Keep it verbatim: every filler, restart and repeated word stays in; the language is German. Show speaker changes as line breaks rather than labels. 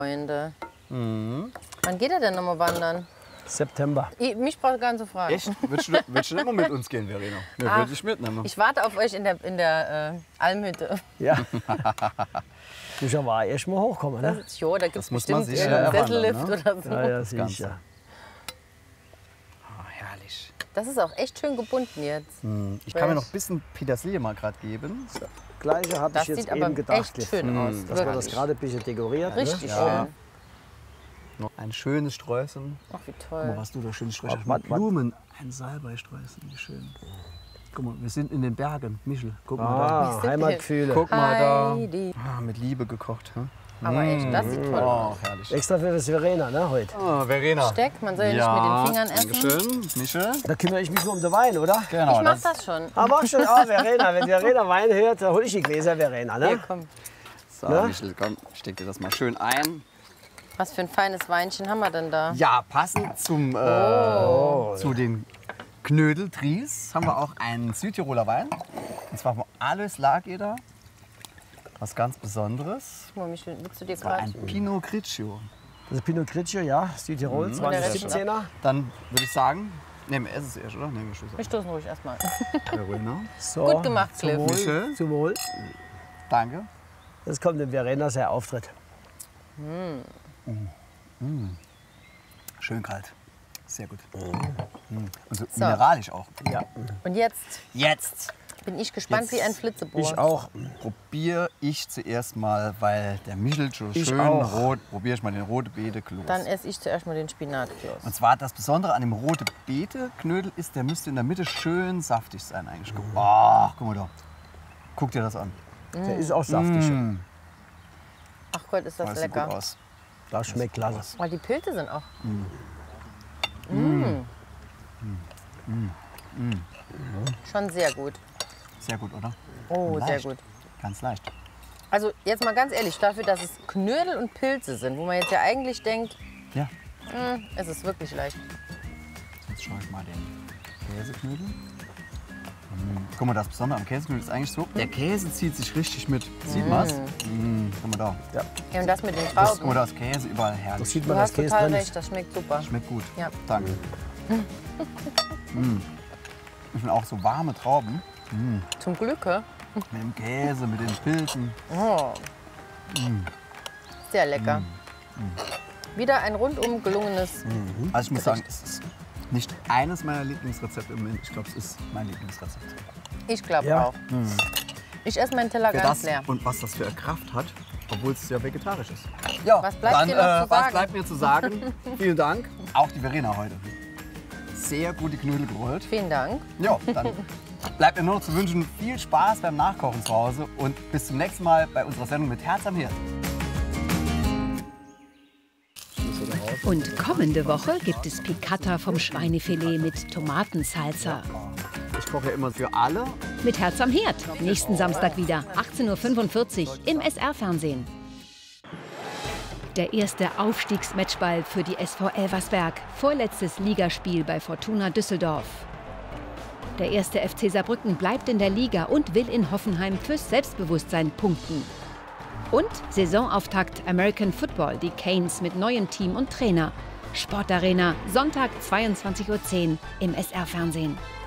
Freunde.
Mhm.
Wann geht er denn nochmal wandern?
September.
Ich, mich braucht gar nicht zu fragen.
Echt? Willst du, willst du nicht mal mit uns gehen, Verena? Wir
Ach,
würde ich mitnehmen.
Ich warte auf euch in der, in der äh, Almhütte.
Ja. Muss aber erst mal hochkommen,
Das
ne?
ist, jo, da gibt es
muss man
bestimmt
sich
irgendeinen
ja
Sessellift
erwandern,
oder so.
Ja, ja,
Das Ganze.
sicher.
Oh, herrlich.
Das ist auch echt schön gebunden jetzt.
Hm, Ich kann mir noch ein bisschen Petersilie mal gerade geben.
Gleiche habe
Das
ich jetzt
sieht aber
eben gedacht,
echt schön aus.
dass wir das
Wirklich.
gerade ein bisschen dekoriert.
Richtig
Ne?
Ja.
schön.
Noch ein schönes Streusel.
Ach, wie
Guck mal,
toll.
was du da schön streust.
Was, was,
Mit Blumen. Ein Salbeistreusel, wie schön. Guck mal, wir sind in den Bergen. Michel, guck mal
Ah,
sind
Heimatgefühle.
da. Guck mal da.
Heidi.
Ah, mit Liebe gekocht. Hm?
Aber echt, das sieht toll aus.
Oh, herrlich.
Extra für das Verena, ne, heute.
Oh, Verena.
Steck, man soll ja nicht mit den Fingern essen.
Dankeschön. Michel.
Da kümmere ich mich nur um den Wein, oder?
Genau,
Ich mach das schon.
Ah, mach schon. Ah, Verena, wenn Verena Wein hört, dann hol ich die Gläser, Verena,
Hier,
ne?
komm.
So,
Ne?
Michel, komm, ich steck dir das mal schön ein.
Was für ein feines Weinchen haben wir denn da?
Ja, passend zum, äh,
Oh.
zu den Knödeltries haben wir auch einen Südtiroler Wein. Und zwar von Alois Lageder. Was ganz Besonderes.
Guck mal, Michel, willst du dir
Das war
gerade...
ein Pinot Grigio.
Das ist Pinot Grigio, ja, Südtirol,
Mhm.
zwanzig siebzehner.
Dann würde ich sagen, nehmen wir es erst, oder? Nehmen wir Schluss.
Wir stoßen ruhig erstmal.
Verena.
So,
Gut gemacht,
zum
Cliff.
Wohl,
Michel.
zum Wohl.
Danke.
Das kommt dem Verena sein Auftritt.
Schön kalt. Sehr gut.
Oh.
Mm. Und so, mineralisch auch.
Ja,
Und jetzt
Jetzt
bin ich gespannt
Jetzt
wie ein Flitzebohr.
ich auch.
probiere ich zuerst mal, weil der Michel schon
Ich
schön
auch.
rot, probiere ich mal den rote Beete-Kloß.
Dann esse ich zuerst mal den Spinatkloß.
Und zwar das Besondere an dem rote Beete-Knödel ist, der müsste in der Mitte schön saftig sein eigentlich. Guck, oh, guck mal da. Guck dir das an.
Der ist auch saftig.
Mm.
Ach Gott, ist das
Das sieht gut
lecker.
aus.
Das schmeckt klasse.
Weil die Pilze sind auch... Mm. Schon sehr gut.
Sehr gut, oder?
Oh,
Und
sehr
leicht.
gut.
Ganz leicht.
Also jetzt mal ganz ehrlich, dafür, dass es Knödel und Pilze sind, wo man jetzt ja eigentlich denkt,
Ja,
hm, es ist wirklich leicht.
jetzt schaue ich mal den Käseknödel. Mm. Guck mal, das Besondere am Käseknödel ist eigentlich so, der Käse zieht sich richtig mit. Sieht man es? Mm. Guck mal da.
Ja,
Ja, und das mit den
Das,
Trauben.
oder das Käse überall
da
herrlich.
sieht
Du
man, dass
hast
Käse
total
drin
recht,
ist.
das schmeckt super.
Schmeckt gut.
Ja.
Danke. mm. Ich finde auch so warme Trauben
Zum Glück, hä?
mit dem Käse, mit den Pilzen.
Oh. Sehr lecker. Wieder ein rundum gelungenes.
Also ich muss sagen, es ist nicht eines meiner Lieblingsrezepte im Moment. Ich glaube, es ist mein Lieblingsrezept.
Ich glaube
Ja.
auch. Ich esse meinen Teller
Für
ganz
das
leer.
und was das für eine Kraft hat, obwohl es ja vegetarisch ist. Ja,
Was bleibt
dann,
dir noch
äh,
zu
was
sagen?
bleibt mir zu sagen? Vielen Dank. Auch die Verena heute. Sehr gute Knödel gerollt.
Vielen Dank.
Ja, dann bleibt mir nur noch zu wünschen, viel Spaß beim Nachkochen zu Hause und bis zum nächsten Mal bei unserer Sendung mit Herz am Herd.
Und kommende Woche gibt es Piccata vom Schweinefilet mit Tomatensalsa.
Ich koche ja immer für alle.
Mit Herz am Herd. Nächsten Samstag wieder, achtzehn Uhr fünfundvierzig im S R-Fernsehen. Der erste Aufstiegsmatchball für die S V Elversberg. Vorletztes Ligaspiel bei Fortuna Düsseldorf. Der erste F C Saarbrücken bleibt in der Liga und will in Hoffenheim fürs Selbstbewusstsein punkten. Und Saisonauftakt American Football, die Canes mit neuem Team und Trainer. Sportarena, Sonntag zweiundzwanzig Uhr zehn im S R-Fernsehen.